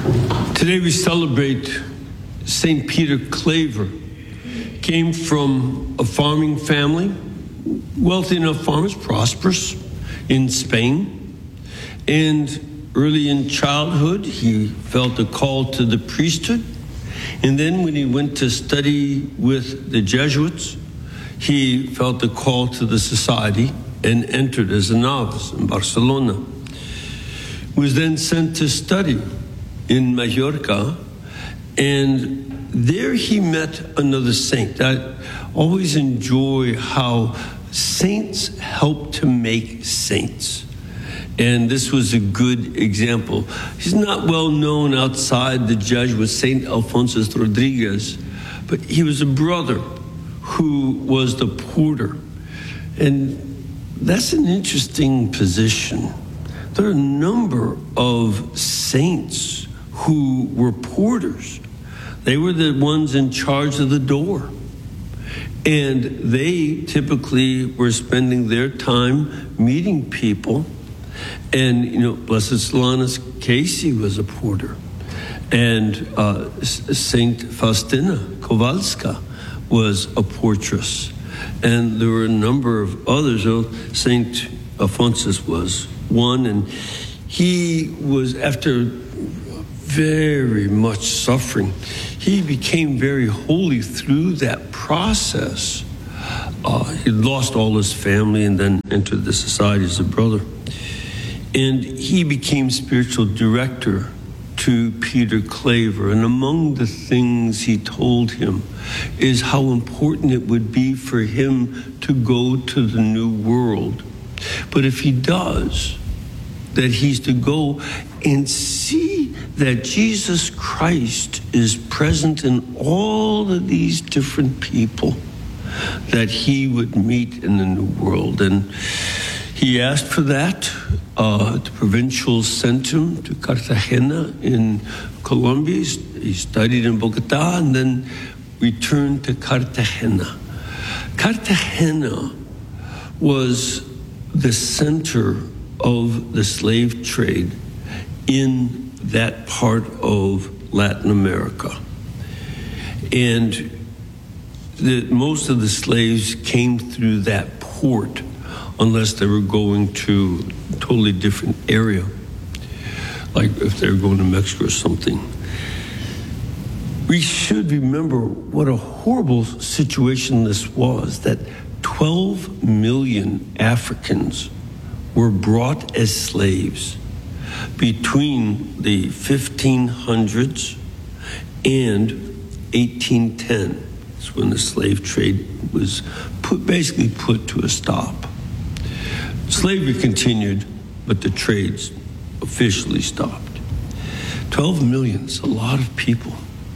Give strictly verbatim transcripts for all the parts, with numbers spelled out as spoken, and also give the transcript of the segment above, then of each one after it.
Today we celebrate Saint Peter Claver. Came from a farming family, wealthy enough farmers, prosperous in Spain. And early in childhood, he felt a call to the priesthood. And then when he went to study with the Jesuits, he felt a call to the society and entered as a novice in Barcelona. Was then sent to study in Mallorca, and there he met another saint. I always enjoy how saints help to make saints. And this was a good example. He's not well known outside the Jesuits, Saint Alfonso Rodriguez, but he was a brother who was the porter. And that's an interesting position. There are a number of saints who were porters. They were the ones in charge of the door. And they typically were spending their time meeting people. And, you know, Blessed Solanus Casey was a porter. And uh, Saint Faustina Kowalska was a portress. And there were a number of others. Oh, Saint Alphonsus was one. And he was, after very much suffering, he became very holy through that process. Uh, he lost all his family and then entered the society as a brother. And he became spiritual director to Peter Claver. And among the things he told him is how important it would be for him to go to the New World. But if he does, that he's to go and see that Jesus Christ is present in all of these different people that he would meet in the New World. And he asked for that. Uh, the provincials sent him to Cartagena in Colombia. He studied in Bogota and then returned to Cartagena. Cartagena was the center of the slave trade in that part of Latin America. And the, most of the slaves came through that port unless they were going to a totally different area, like if they were going to Mexico or something. We should remember what a horrible situation this was, that twelve million Africans were brought as slaves between the fifteen hundreds and eighteen ten. That's when the slave trade was put, basically put to a stop. Slavery continued, but the trades officially stopped. twelve million is a lot of people.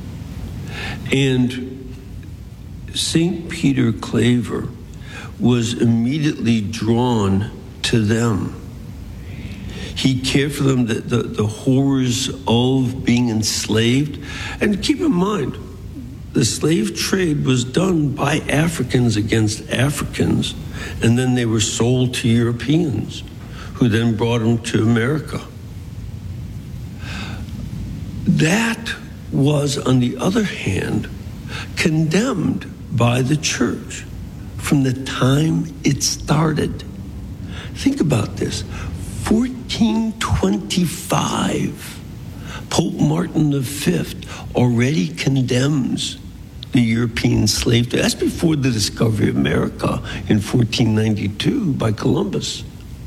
And Saint Peter Claver was immediately drawn to them. He cared for them, the, the, the horrors of being enslaved. And keep in mind, the slave trade was done by Africans against Africans, and then they were sold to Europeans, who then brought them to America. That was, on the other hand, condemned by the church from the time it started. Think about this. fourteen twenty-five, Pope Martin the Fifth already condemns the European slave trade. That's before the discovery of America in fourteen ninety-two by Columbus.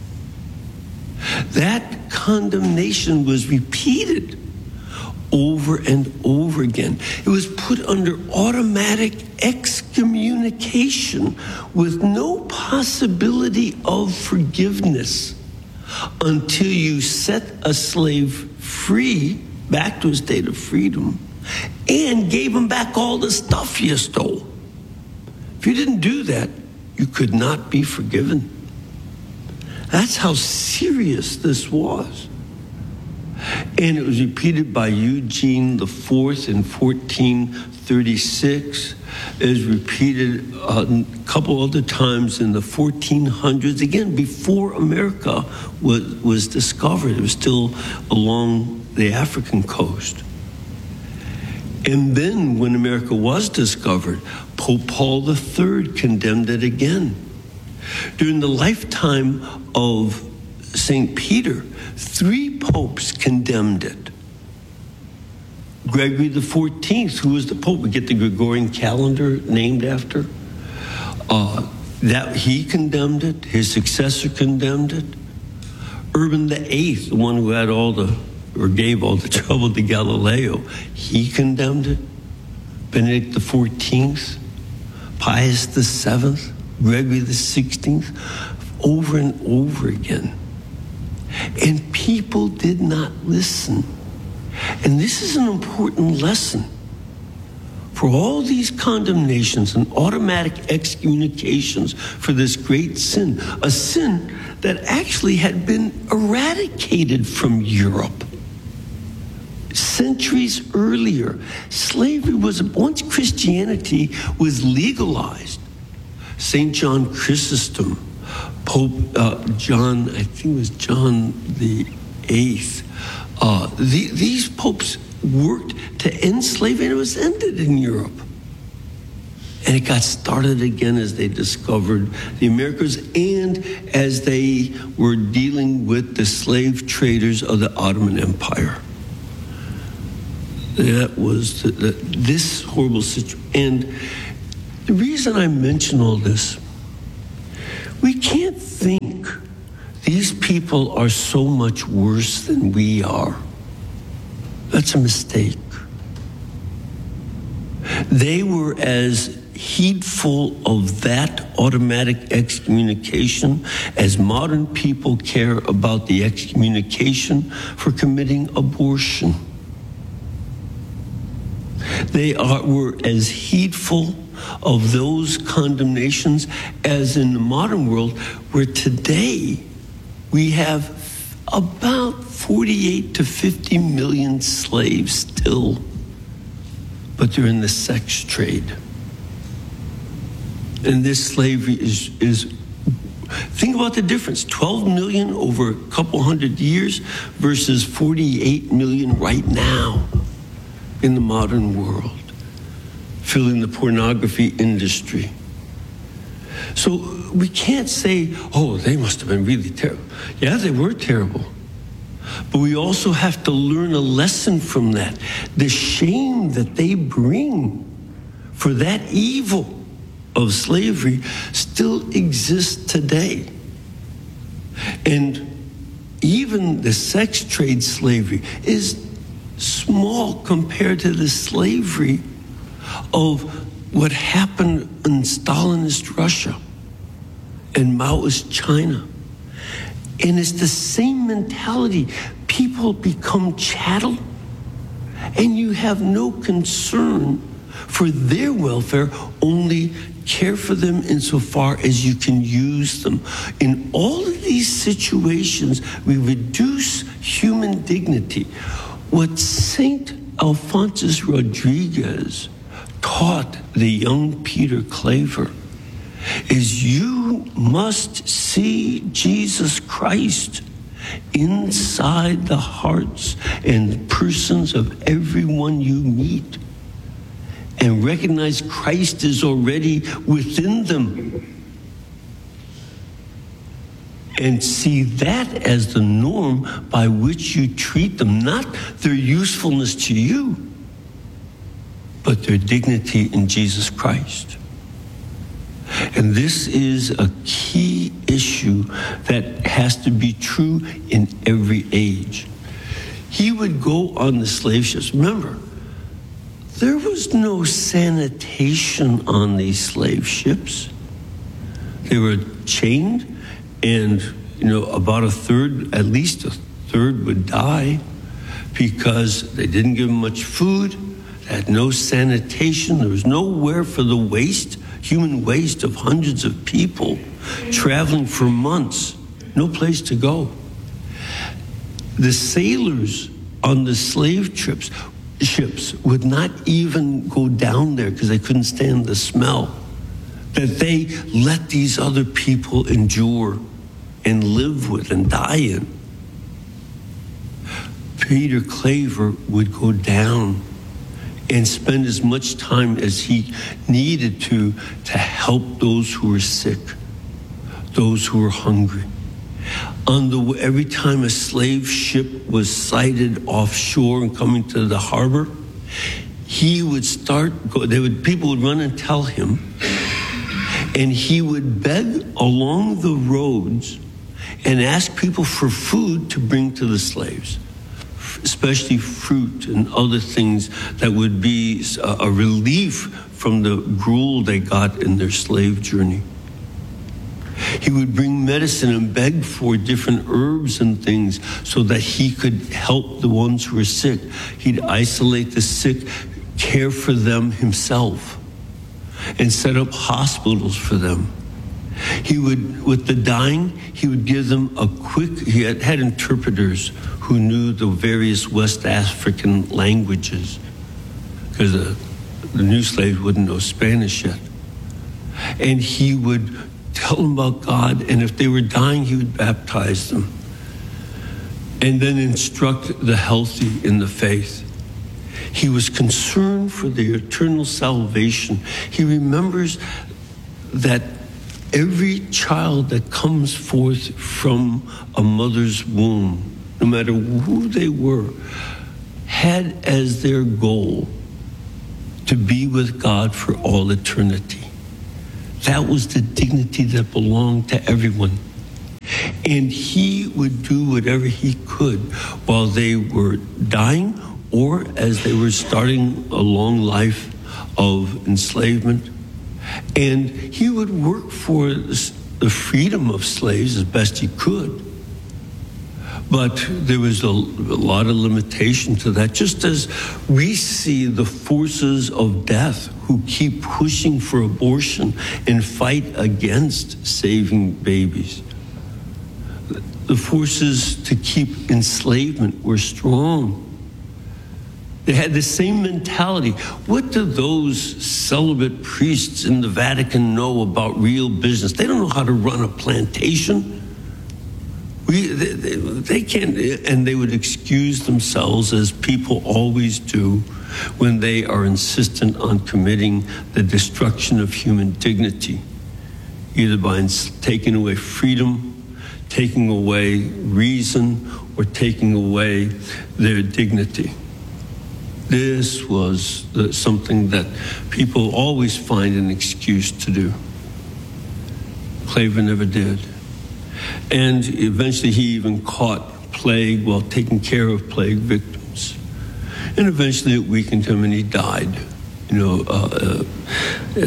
That condemnation was repeated over and over again. It was put under automatic excommunication with no possibility of forgiveness until you set a slave free, back to a state of freedom, and gave him back all the stuff you stole. If you didn't do that, you could not be forgiven. That's how serious this was. And it was repeated by Eugene the Fourth in fourteen thirty-six. It was repeated a couple other times in the fourteen hundreds, again, before America was, was discovered. It was still along the African coast. And then when America was discovered, Pope Paul the Third condemned it again. During the lifetime of Saint Peter, three popes condemned it. Gregory the Fourteenth, who was the Pope, we get the Gregorian calendar named after. Uh, that he condemned it. His successor condemned it. Urban the Eighth, the one who had all the, or gave all the trouble to Galileo, he condemned it. Benedict the Fourteenth, Pius the Seventh, Gregory the Sixteenth, over and over again. And people did not listen. And this is an important lesson. For all these condemnations and automatic excommunications for this great sin, a sin that actually had been eradicated from Europe. Centuries earlier, slavery was, once Christianity was legalized, Saint John Chrysostom, Pope uh, John, I think it was John the Eighth, uh, the, these popes worked to end slavery, and it was ended in Europe. And it got started again as they discovered the Americas and as they were dealing with the slave traders of the Ottoman Empire. That was the, the, this horrible situation. And the reason I mention all this, we can't think these people are so much worse than we are. That's a mistake. They were as heedful of that automatic excommunication as modern people care about the excommunication for committing abortion. They are, were as heedful of those condemnations as in the modern world, where today we have about forty-eight to fifty million slaves still, but they're in the sex trade. And this slavery is, is think about the difference, twelve million over a couple hundred years versus forty-eight million right now in the modern world, filling the pornography industry. So we can't say, oh, they must have been really terrible. Yeah, they were terrible. But we also have to learn a lesson from that. The shame that they bring for that evil of slavery still exists today. And even the sex trade slavery is small compared to the slavery of what happened in Stalinist Russia and Maoist China. And it's the same mentality. People become chattel, and you have no concern for their welfare, only care for them insofar as you can use them. In all of these situations, we reduce human dignity. What Saint Alphonsus Rodriguez taught the young Peter Claver is you must see Jesus Christ inside the hearts and persons of everyone you meet, and recognize Christ is already within them, and see that as the norm by which you treat them, not their usefulness to you, but their dignity in Jesus Christ. And this is a key issue that has to be true in every age. He would go on the slave ships. Remember, there was no sanitation on these slave ships. They were chained, and you know, about a third, at least a third would die because they didn't give them much food, they had no sanitation, there was nowhere for the waste, human waste of hundreds of people traveling for months, no place to go. The sailors on the slave trips, ships would not even go down there because they couldn't stand the smell, that they let these other people endure and live with and die in. Peter Claver would go down and spend as much time as he needed to to help those who were sick, those who were hungry. On the, every time a slave ship was sighted offshore and coming to the harbor, he would start, go, they would, people would run and tell him, and he would beg along the roads and ask people for food to bring to the slaves, especially fruit and other things that would be a relief from the gruel they got in their slave journey. He would bring medicine and beg for different herbs and things so that he could help the ones who were sick. He'd isolate the sick, care for them himself, and set up hospitals for them. He would, with the dying, he would give them a quick, he had, had interpreters who knew the various West African languages, because the, the new slaves wouldn't know Spanish yet. And he would tell them about God, and if they were dying, he would baptize them. And then instruct the healthy in the faith. He was concerned for their eternal salvation. He remembers that every child that comes forth from a mother's womb, no matter who they were, had as their goal to be with God for all eternity. That was the dignity that belonged to everyone. And he would do whatever he could while they were dying or as they were starting a long life of enslavement. And he would work for the freedom of slaves as best he could. But there was a, a lot of limitation to that, just as we see the forces of death who keep pushing for abortion and fight against saving babies. The forces to keep enslavement were strong. They had the same mentality. What do those celibate priests in the Vatican know about real business? They don't know how to run a plantation. We, they, they, they can't, and they would excuse themselves, as people always do, when they are insistent on committing the destruction of human dignity, either by taking away freedom, taking away reason, or taking away their dignity. This was the, something that people always find an excuse to do. Claver never did. And eventually he even caught plague while taking care of plague victims. And eventually it weakened him and he died. You know, uh, uh,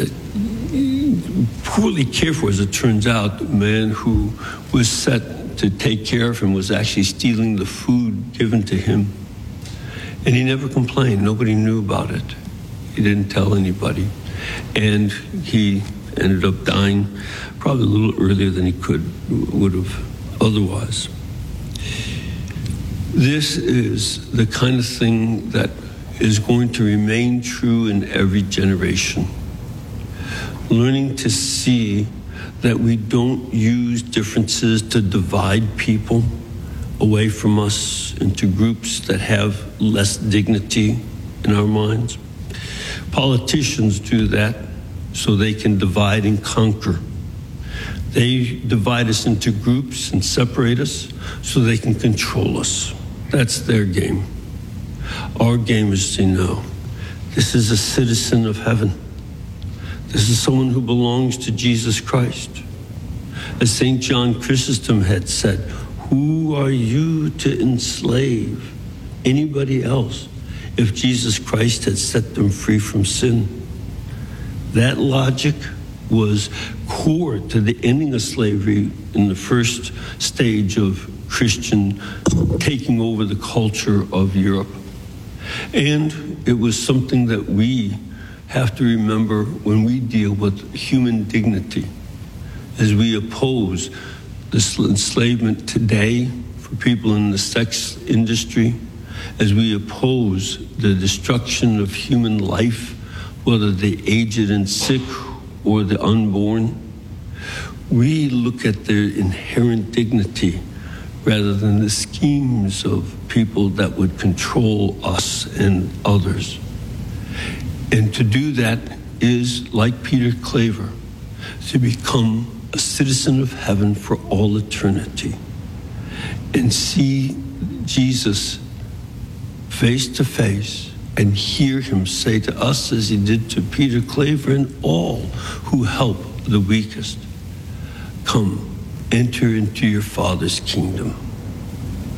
poorly cared for, as it turns out. The man who was set to take care of him was actually stealing the food given to him. And he never complained. Nobody knew about it. He didn't tell anybody. And he ended up dying probably a little earlier than he could would have otherwise. This is the kind of thing that is going to remain true in every generation. Learning to see that we don't use differences to divide people away from us into groups that have less dignity in our minds. Politicians do that so they can divide and conquer. They divide us into groups and separate us so they can control us. That's their game. Our game is to know this is a citizen of heaven. This is someone who belongs to Jesus Christ. As Saint John Chrysostom had said, who are you to enslave anybody else if Jesus Christ had set them free from sin? That logic was core to the ending of slavery in the first stage of Christian taking over the culture of Europe. And it was something that we have to remember when we deal with human dignity, as we oppose this enslavement today for people in the sex industry, as we oppose the destruction of human life, whether the aged and sick or the unborn. We look at their inherent dignity rather than the schemes of people that would control us and others. And to do that is, like Peter Claver, to become a citizen of heaven for all eternity and see Jesus face to face and hear him say to us, as he did to Peter Claver and all who help the weakest, come, enter into your Father's kingdom.